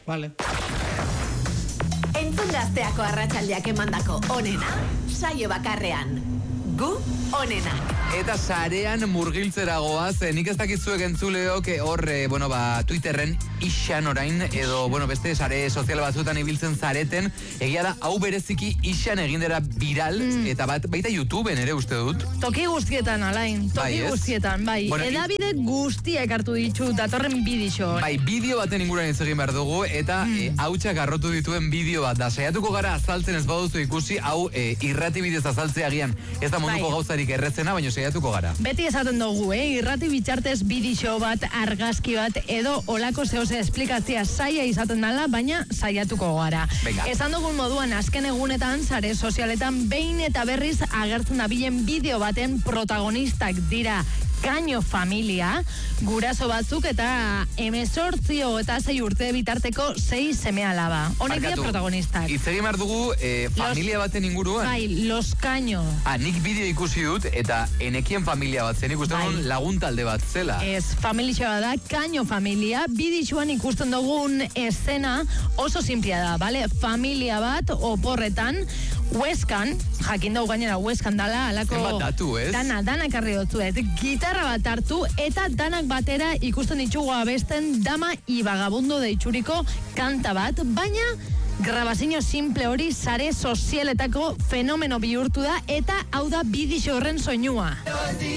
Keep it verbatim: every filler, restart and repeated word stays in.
Vale. Entzun Gazteako arratsaldeak emandako onena, saio bakarrean. Gu onenak. Eta sarean murgiltzera goaz, nik ez dakizuek entzuleok hor, eh, bueno, ba, Twitterren ixan orain, edo, bueno, beste sare sozial batzuetan ibiltzen zareten, egia da, hau bereziki ixan egindera viral, mm. eta bat, baita YouTubeen ere uste dut. Toki guztietan, Alain, toki bai, guztietan, bai. Bueno, edabide guztiak hartu ditu datorren bidixo. Bai, bideo baten inguruan hitz egin behar dugu, eta mm. e, hautsak arrotu dituen bideo bat da. Saiatuko gara azaltzen ez baduzu ikusi, hau e, irrati bidez azaltzea agian. Ez da munduko bai. Gauzarik errezena, baina saiatuko gara. Beti esaten dugu, eh? Irrati bitxartez bidixo bat, argazki bat, edo olako zehose esplikatzea saia izaten dela, baina saiatuko gara. Venga. Esan dugun moduan, azken egunetan, sare sozialetan, behin eta berriz agertzen dabilen bideo baten protagonistak dira Kaño familia, guraso batzuk eta emezortzio eta sei urte bitarteko sei seme alaba. Honek dira protagonistak. Itz egin behar dugu eh, familia los, baten inguruan. Bai, los Kaño. Ah, nik bideo ikusi dut eta enekien familia bat zen ikusten bai. Duen lagun talde bat zela. Ez, familia da, Kaño familia, bidixuan ikusten dugun escena oso simplea da, bale? Familia bat oporretan, Hueskan, jakin dugu gainera Hueskan dala, alako... Zenbat datu, ez? Dana, danak arri dutzuet, gitarra bat hartu, eta danak batera ikusten ditugu abesten Dama y Vagabundo deitxuriko kanta bat, baina grabazio simple hori sare sozialetako fenomeno bihurtu da, eta hau da bidixo horren soinua.